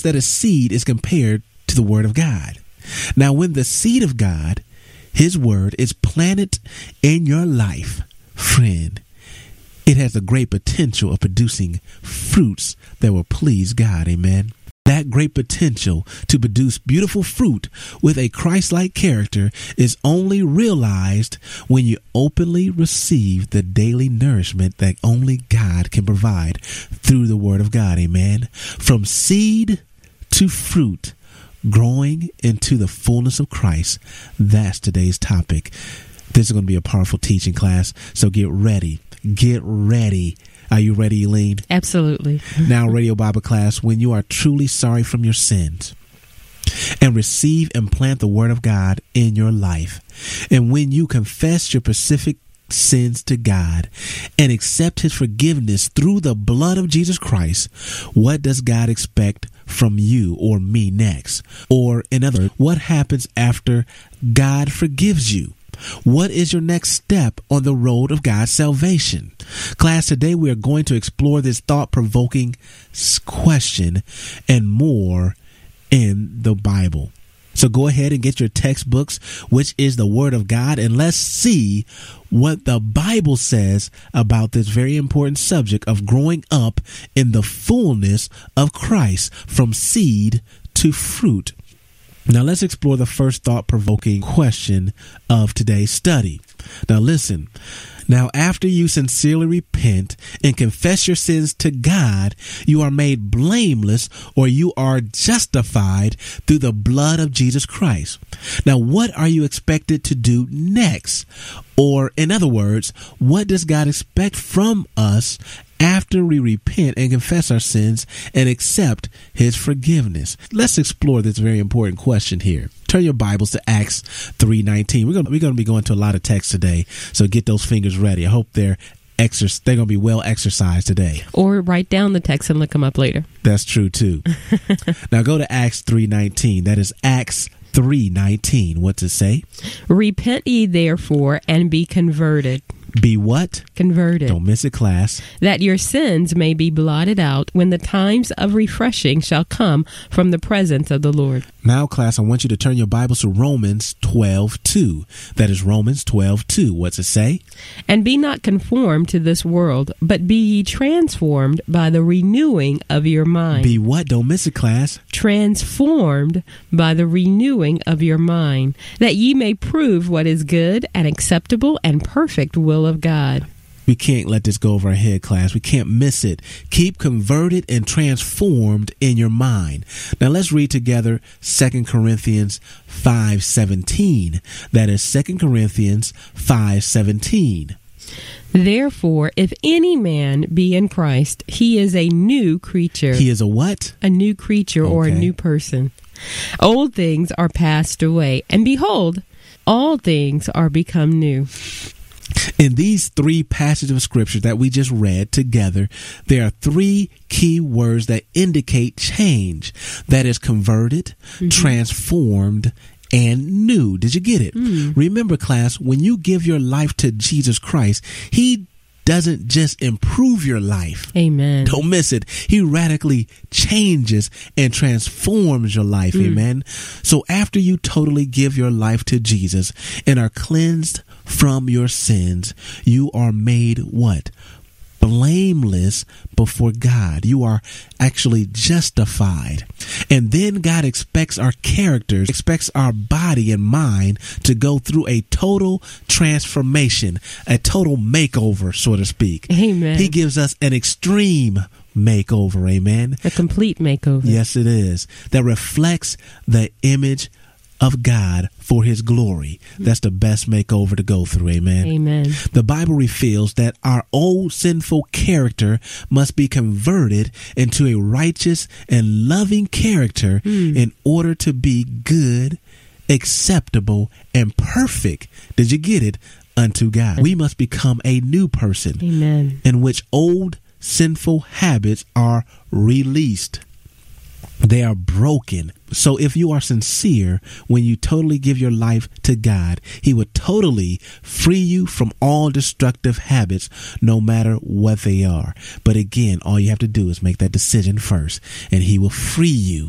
that a seed is compared to the word of God. Now, when the seed of God, his word, is planted in your life, friend, it has a great potential of producing fruits that will please God. Amen. That great potential to produce beautiful fruit with a Christ-like character is only realized when you openly receive the daily nourishment that only God can provide through the word of God. Amen. From seed to fruit, growing into the fullness of Christ. That's today's topic. This is going to be a powerful teaching class. So get ready. Get ready. Are you ready, Eileen? Absolutely. Now, Radio Bible class, when you are truly sorry from your sins and receive and plant the word of God in your life, and when you confess your specific sins to God and accept his forgiveness through the blood of Jesus Christ, what does God expect from you or me next? Or in other words, what happens after God forgives you? What is your next step on the road of God's salvation? Class, today we are going to explore this thought-provoking question and more in the Bible. So go ahead and get your textbooks, which is the Word of God, and let's see what the Bible says about this very important subject of growing up in the fullness of Christ, from seed to fruit. Now let's explore the first thought-provoking question of today's study. Now listen. Now, after you sincerely repent and confess your sins to God, you are made blameless, or you are justified through the blood of Jesus Christ. Now, what are you expected to do next? Or, in other words, what does God expect from us after we repent and confess our sins and accept his forgiveness? Let's explore this very important question here. Turn your Bibles to Acts 3:19. We're going to be going to a lot of text today, so get those fingers ready. I hope they're going to be well exercised today. Or write down the text and look them up later. That's true, too. Now go to Acts 3:19. That is Acts 3:19. What's it say? Repent ye therefore and be converted. Be what? Converted. Don't miss it, class. That your sins may be blotted out when the times of refreshing shall come from the presence of the Lord. Now, class, I want you to turn your Bibles to Romans 12:2. That is Romans 12:2. What's it say? And be not conformed to this world, but be ye transformed by the renewing of your mind. Be what? Don't miss it, class. Transformed by the renewing of your mind, that ye may prove what is good and acceptable and perfect will of God. We can't let this go over our head, class. We can't miss it. Keep converted and transformed in your mind. Now let's read together 2 Corinthians 5:17. That is 2 Corinthians 5:17. Therefore, if any man be in Christ, he is a new creature. He is a what? A new creature, or a new person. Old things are passed away, and behold, all things are become new. In these three passages of scripture that we just read together, there are three key words that indicate change. That is converted, transformed, and new. Did you get it? Remember, class, when you give your life to Jesus Christ, he doesn't just improve your life. Amen. Don't miss it. He radically changes and transforms your life. Amen. So after you totally give your life to Jesus and are cleansed from your sins, you are made what? Blameless before God. You are actually justified. And then God expects our characters, expects our body and mind to go through a total transformation, a total makeover, so to speak. Amen. He gives us an extreme makeover. Amen. A complete makeover. Yes, it is. That reflects the image of God for his glory. That's the best makeover to go through. Amen. Amen. The Bible reveals that our old sinful character must be converted into a righteous and loving character in order to be good, acceptable, and perfect. Did you get it? Unto God. We must become a new person. Amen. In which old sinful habits are released. They are broken. So if you are sincere when you totally give your life to God, he would totally free you from all destructive habits, no matter what they are. But again, all you have to do is make that decision first, and he will free you